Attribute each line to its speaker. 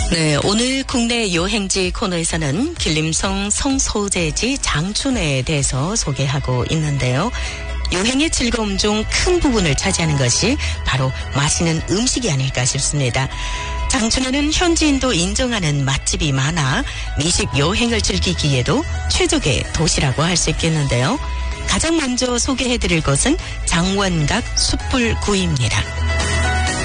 Speaker 1: 네, 오늘 국내 여행지 코너에서는 길림성 성소재지 장춘회에 대해서 소개하고 있는데요. 여행의 즐거움 중 큰 부분을 차지하는 것이 바로 맛있는 음식이 아닐까 싶습니다. 장춘회는 현지인도 인정하는 맛집이 많아 미식 여행을 즐기기에도 최적의 도시라고 할 수 있겠는데요. 가장 먼저 소개해드릴 것은 장원각 숯불구이입니다.